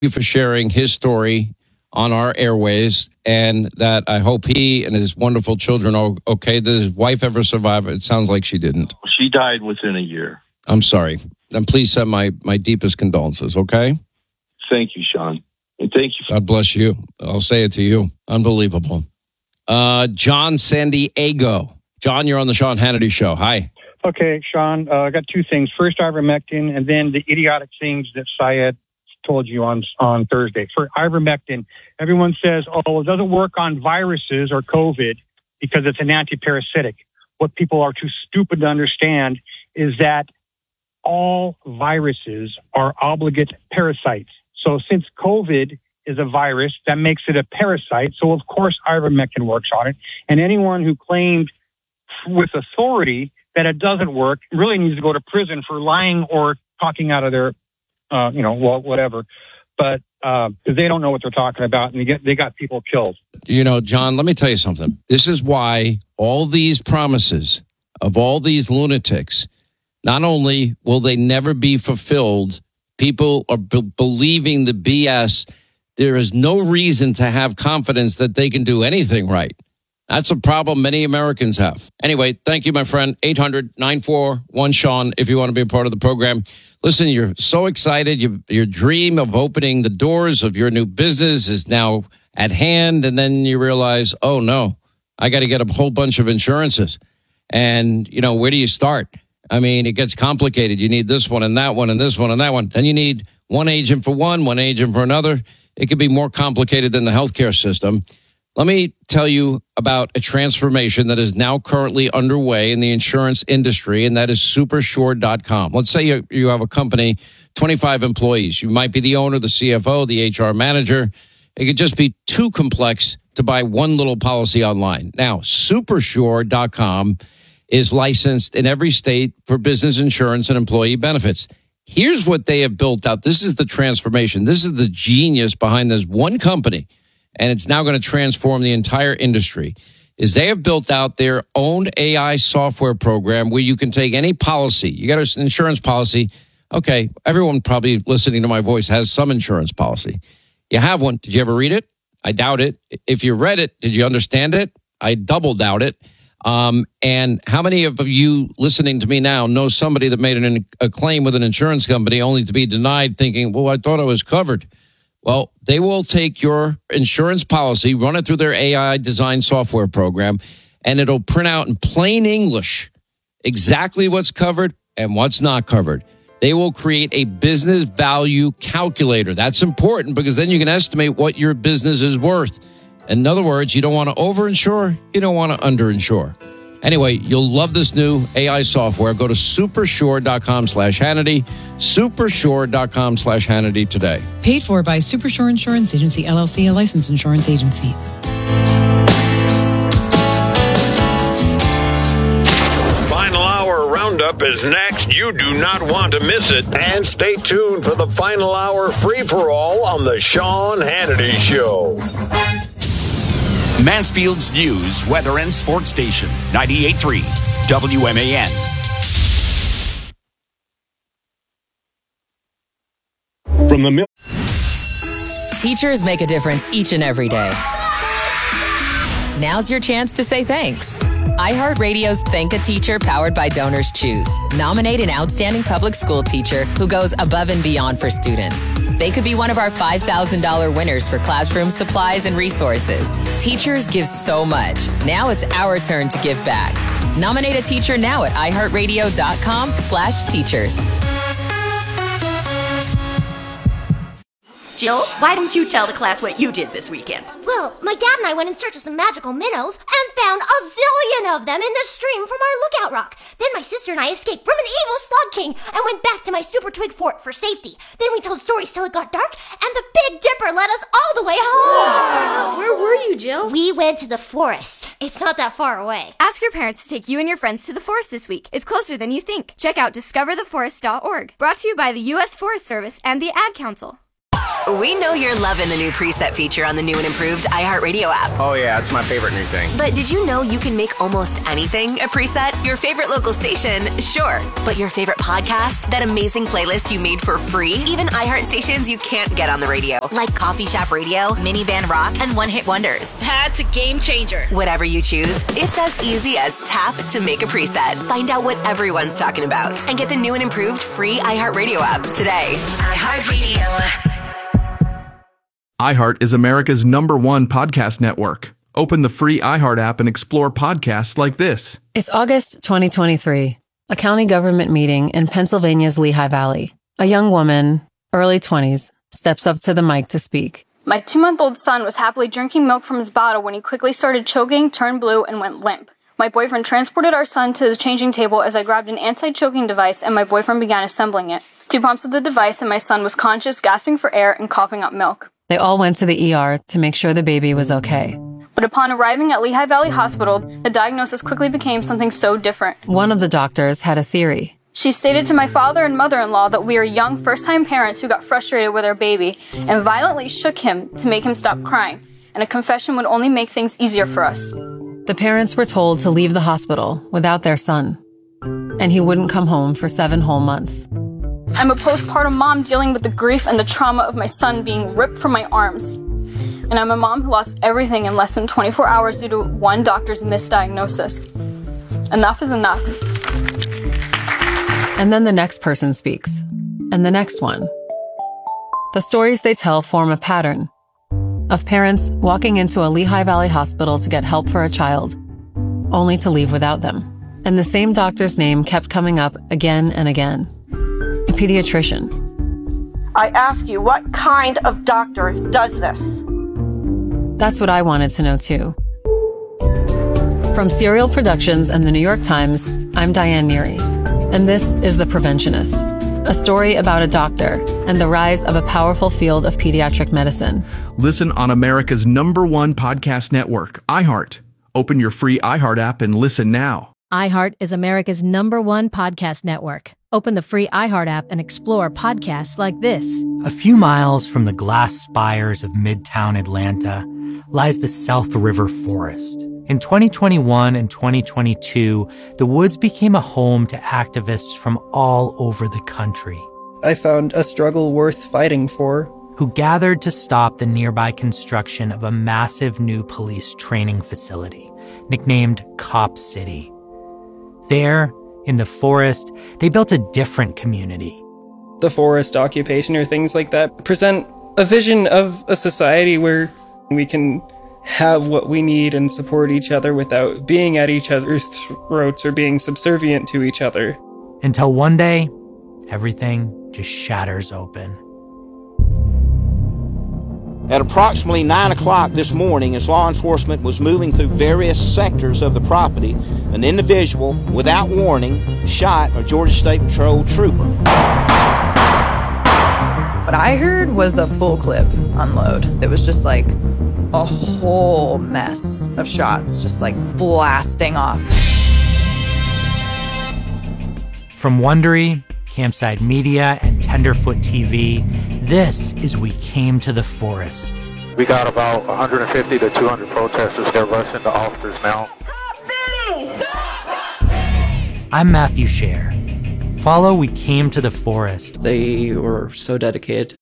you for sharing his story on our airways, and that I hope he and his wonderful children are okay. Did his wife ever survive? It sounds like she didn't. She died within a year. I'm sorry. And please send my deepest condolences, okay? Thank you, Sean. And thank you. God bless you. I'll say it to you. Unbelievable. John San Diego. John, you're on the Sean Hannity Show. Hi. Okay, Sean, I got two things. First, ivermectin, and then the idiotic things that Syed told you on Thursday. For ivermectin, everyone says, it doesn't work on viruses or COVID because it's an antiparasitic. What people are too stupid to understand is that all viruses are obligate parasites. So since COVID is a virus, that makes it a parasite. So, of course, ivermectin works on it. And anyone who claimed with authority that it doesn't work really needs to go to prison for lying or talking out of their whatever, but because they don't know what they're talking about, and they got people killed. John, let me tell you something. This is why all these promises of all these lunatics, not only will they never be fulfilled, people are believing the BS. There is no reason to have confidence that they can do anything right. That's a problem many Americans have. Anyway, thank you, my friend. 800-941-SEAN if you want to be a part of the program. Listen, you're so excited. Your dream of opening the doors of your new business is now at hand. And then you realize, oh, no, I got to get a whole bunch of insurances. And, where do you start? I mean, it gets complicated. You need this one and that one and this one and that one. Then you need one agent for one agent for another. It could be more complicated than the healthcare system. Let me tell you about a transformation that is now currently underway in the insurance industry, and that is supersure.com. Let's say you have a company, 25 employees. You might be the owner, the CFO, the HR manager. It could just be too complex to buy one little policy online. Now, supersure.com is licensed in every state for business insurance and employee benefits. Here's what they have built out. This is the transformation. This is the genius behind this one company, and it's now going to transform the entire industry, is they have built out their own AI software program where you can take any policy. You got an insurance policy. Okay, everyone probably listening to my voice has some insurance policy. You have one. Did you ever read it? I doubt it. If you read it, did you understand it? I double doubt it. And how many of you listening to me now know somebody that made a claim with an insurance company only to be denied, thinking, well, I thought I was covered? Well, they will take your insurance policy, run it through their AI design software program, and it'll print out in plain English exactly what's covered and what's not covered. They will create a business value calculator. That's important because then you can estimate what your business is worth. In other words, you don't want to overinsure, you don't want to underinsure. Anyway, you'll love this new AI software. Go to supersure.com/Hannity, supersure.com/Hannity today. Paid for by Supersure Insurance Agency, LLC, a licensed insurance agency. Final Hour Roundup is next. You do not want to miss it. And stay tuned for the Final Hour free-for-all on the Sean Hannity Show. Mansfield's News, Weather and Sports Station, 98.3 WMAN. From the Teachers make a difference each and every day. Now's your chance to say thanks. iHeartRadio's Thank a Teacher, powered by Donors Choose. Nominate an outstanding public school teacher who goes above and beyond for students. They could be one of our $5,000 winners for classroom supplies and resources. Teachers give so much. Now it's our turn to give back. Nominate a teacher now at iHeartRadio.com/teachers. Jill, why don't you tell the class what you did this weekend? Well, my dad and I went in search of some magical minnows and found a zillion of them in the stream from our lookout rock. Then my sister and I escaped from an evil slug king and went back to my super twig fort for safety. Then we told stories till it got dark, and the Big Dipper led us all the way home. Wow. Where were you, Jill? We went to the forest. It's not that far away. Ask your parents to take you and your friends to the forest this week. It's closer than you think. Check out discovertheforest.org. Brought to you by the U.S. Forest Service and the Ad Council. We know you're loving the new preset feature on the new and improved iHeartRadio app. Oh yeah, it's my favorite new thing. But did you know you can make almost anything a preset? Your favorite local station, sure. But your favorite podcast? That amazing playlist you made for free? Even iHeart stations you can't get on the radio. Like Coffee Shop Radio, Minivan Rock, and One Hit Wonders. That's a game changer. Whatever you choose, it's as easy as tap to make a preset. Find out what everyone's talking about and get the new and improved free iHeartRadio app today. iHeartRadio. iHeart is America's #1 podcast network. Open the free iHeart app and explore podcasts like this. It's August 2023, a county government meeting in Pennsylvania's Lehigh Valley. A young woman, early 20s, steps up to the mic to speak. My 2-month-old son was happily drinking milk from his bottle when he quickly started choking, turned blue, and went limp. My boyfriend transported our son to the changing table as I grabbed an anti-choking device and my boyfriend began assembling it. 2 pumps of the device and my son was conscious, gasping for air, and coughing up milk. They all went to the ER to make sure the baby was okay. But upon arriving at Lehigh Valley Hospital, the diagnosis quickly became something so different. One of the doctors had a theory. She stated to my father and mother-in-law that we are young first-time parents who got frustrated with our baby and violently shook him to make him stop crying, and a confession would only make things easier for us. The parents were told to leave the hospital without their son, and he wouldn't come home for 7 whole months. I'm a postpartum mom dealing with the grief and the trauma of my son being ripped from my arms. And I'm a mom who lost everything in less than 24 hours due to one doctor's misdiagnosis. Enough is enough. And then the next person speaks, and the next one. The stories they tell form a pattern of parents walking into a Lehigh Valley hospital to get help for a child, only to leave without them. And the same doctor's name kept coming up again and again. A pediatrician. I ask you, what kind of doctor does this? That's what I wanted to know too. From Serial Productions and the New York Times, I'm Diane Neary, and this is The Preventionist, a story about a doctor and the rise of a powerful field of pediatric medicine. Listen on America's #1 podcast network, iHeart. Open your free iHeart app and listen now. iHeart is America's #1 podcast network. Open the free iHeart app and explore podcasts like this. A few miles from the glass spires of Midtown Atlanta lies the South River Forest. In 2021 and 2022, the woods became a home to activists from all over the country. I found a struggle worth fighting for. Who gathered to stop the nearby construction of a massive new police training facility, nicknamed Cop City. There, in the forest, they built a different community. The forest occupation or things like that present a vision of a society where we can have what we need and support each other without being at each other's throats or being subservient to each other. Until one day, everything just shatters open. At approximately 9 o'clock this morning, as law enforcement was moving through various sectors of the property, an individual, without warning, shot a Georgia State Patrol trooper. What I heard was a full clip unload. It was just like a whole mess of shots, just like blasting off. From Wondery, Campside Media, and Tenderfoot TV, this is We Came to the Forest. We got about 150 to 200 protesters. They're rushing the officers now. I'm Matthew Scher. Follow We Came to the Forest. They were so dedicated